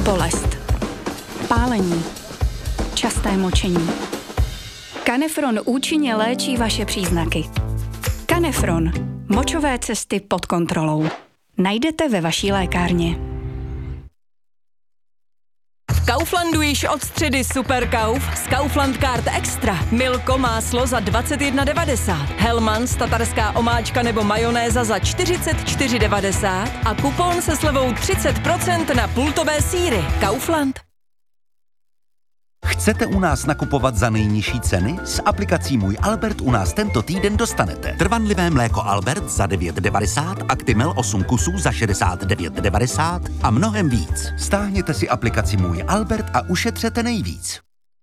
bolest, pálení, časté močení. Canefron účinně léčí vaše příznaky. Canefron. Močové cesty pod kontrolou. Najdete ve vaší lékárně. V Kauflandu již od středy Super Kauf s Kaufland Card Extra. Milko máslo za 21,90. Hellmann's tatarská omáčka nebo majonéza za 44,90 a kupon se slevou 30% na pultové sýry. Kaufland. Chcete u nás nakupovat za nejnižší ceny? S aplikací Můj Albert u nás tento týden dostanete trvanlivé mléko Albert za 9,90, Actimel 8 kusů za 69,90 a mnohem víc. Stáhněte si aplikaci Můj Albert a ušetřete nejvíc.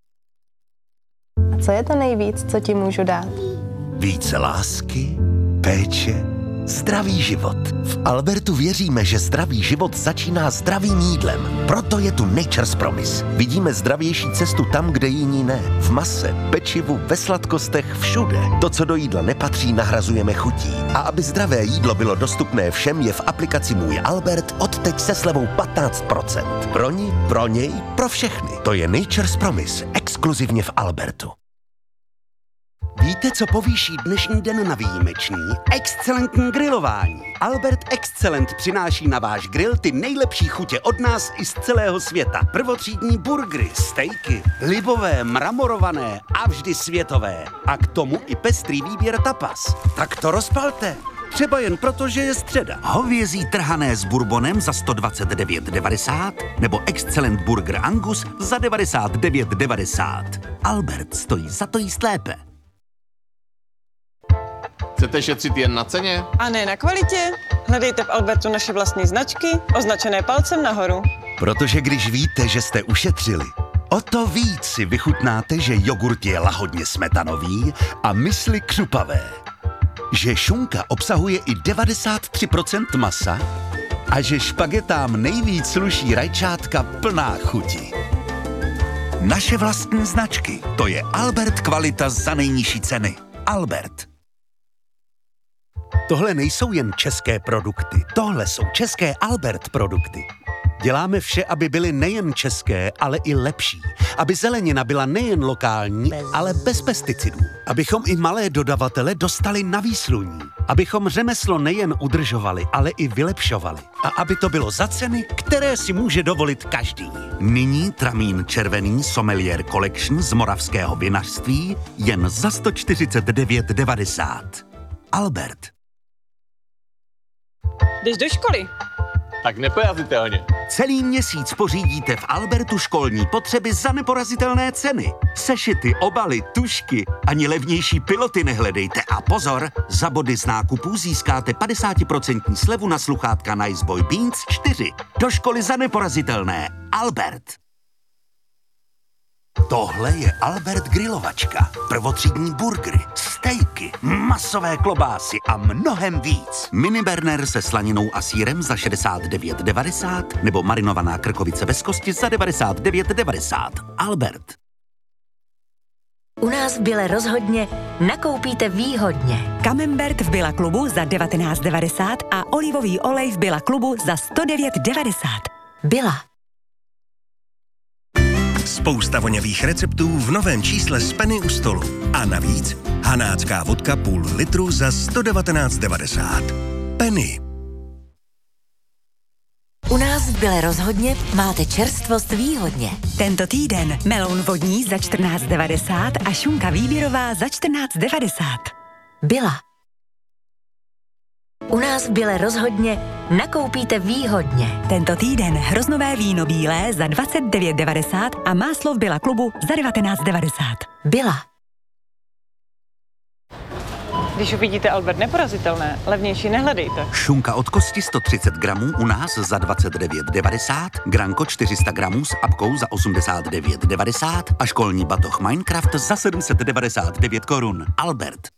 A co je to nejvíc, co ti můžu dát? Více lásky, péče, zdravý život. V Albertu věříme, že zdravý život začíná zdravým jídlem. Proto je tu Nature's Promise. Vidíme zdravější cestu tam, kde jiní ne. V mase, pečivu, ve sladkostech, všude. To, co do jídla nepatří, nahrazujeme chutí. A aby zdravé jídlo bylo dostupné všem, je v aplikaci Můj Albert odteď se slevou 15%. Pro ní, pro něj, pro všechny. To je Nature's Promise. Exkluzivně v Albertu. Víte, co povýší dnešní den na výjimečný? Excelentní grilování. Albert Excellent přináší na váš grill ty nejlepší chutě od nás i z celého světa. Prvotřídní burgery, stejky, libové, mramorované a vždy světové. A k tomu i pestrý výběr tapas. Tak to rozpalte. Třeba jen proto, že je středa. Hovězí trhané s bourbonem za 129,90 nebo Excellent Burger Angus za 99,90. Albert stojí za to jíst lépe. Chcete šetřit jen na ceně? A ne na kvalitě? Hledejte v Albertu naše vlastní značky, označené palcem nahoru. Protože když víte, že jste ušetřili, o to víc si vychutnáte, že jogurt je lahodně smetanový a mysli křupavé. Že šunka obsahuje i 93% masa a že špagetám nejvíc sluší rajčátka plná chuti. Naše vlastní značky, to je Albert kvalita za nejnižší ceny. Albert. Tohle nejsou jen české produkty, tohle jsou české Albert produkty. Děláme vše, aby byly nejen české, ale i lepší. Aby zelenina byla nejen lokální, ale bez pesticidů. Abychom i malé dodavatele dostali na výsluní. Abychom řemeslo nejen udržovali, ale i vylepšovali. A aby to bylo za ceny, které si může dovolit každý. Nyní tramín červený Sommelier Collection z moravského vinařství jen za 149,90. Albert. Jdeš do školy? Tak neporazitelně. Celý měsíc pořídíte v Albertu školní potřeby za neporazitelné ceny. Sešity, obaly, tužky, ani levnější piloty nehledejte. A pozor, za body z nákupů získáte 50% slevu na sluchátka Niceboy Beats 4. Do školy za neporazitelné. Albert. Tohle je Albert grilovačka. Prvotřídní burgery, stejky, masové klobásy a mnohem víc. Mini burger se slaninou a sýrem za 69,90 nebo marinovaná krkovice bez kosti za 99,90. Albert. U nás v Bile rozhodně nakoupíte výhodně. Camembert v Billa klubu za 19,90 a olivový olej v Billa klubu za 109,90. Bila. Spousta voňavých receptů v novém čísle z Penny u stolu. A navíc hanácká vodka půl litru za 119,90. Penny. U nás v Bile rozhodně máte čerstvost výhodně. Tento týden meloun vodní za 14,90 a šunka výběrová za 14,90. Bila. U nás v Bile rozhodně nakoupíte výhodně. Tento týden hroznové víno bílé za 29,90 a máslo v Billa klubu za 19,90. Bila. Když uvidíte Albert neporazitelné, levnější nehledejte. Šunka od kosti 130 gramů u nás za 29,90, granko 400 gramů s apkou za 89,90 a školní batoh Minecraft za 799 korun. Albert.